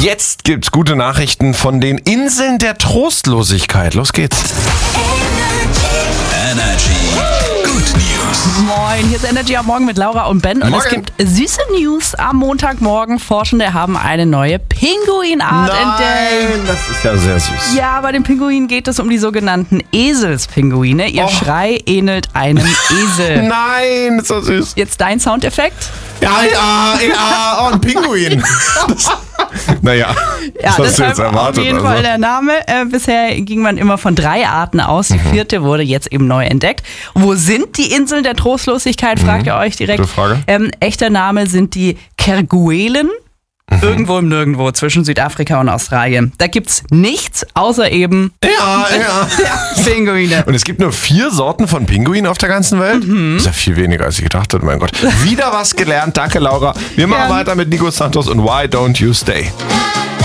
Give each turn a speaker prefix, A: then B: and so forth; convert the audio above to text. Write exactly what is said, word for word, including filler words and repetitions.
A: Jetzt gibt's gute Nachrichten von den Inseln der Trostlosigkeit. Los geht's.
B: Energy. Good News.
C: Moin, hier ist Energy am Morgen mit Laura und Ben. Und
A: Morgen.
C: es gibt süße News am Montagmorgen. Forschende haben eine neue Pinguinart entdeckt.
A: das ist ja sehr süß.
C: Ja, bei den Pinguinen geht es um die sogenannten Eselspinguine. Ihr
A: Oh.
C: Schrei ähnelt einem Esel.
A: Nein, ist so süß.
C: Jetzt dein Soundeffekt?
A: Ja, ja, ja, oh, ein Pinguin. Das, naja,
C: Ja,
A: das hast du
C: deshalb
A: jetzt erwartet.
C: auf jeden
A: also.
C: Fall der Name. Äh, bisher ging man immer von drei Arten aus. Die vierte wurde jetzt eben neu entdeckt. Wo sind die Inseln der Trostlosigkeit, fragt ihr euch direkt.
A: Gute Frage.
C: Ähm, echter Name sind die Kerguelen. Irgendwo im Nirgendwo zwischen Südafrika und Australien. Da gibt's nichts außer eben
A: Ja, ja.
C: Pinguine.
A: Und es gibt nur vier Sorten von Pinguinen auf der ganzen Welt. Das ist ja viel weniger, als ich gedacht hatte, mein Gott. Wieder was gelernt. Danke, Laura. Wir machen
C: Gern.
A: weiter mit Nico Santos und Why Don't You Stay.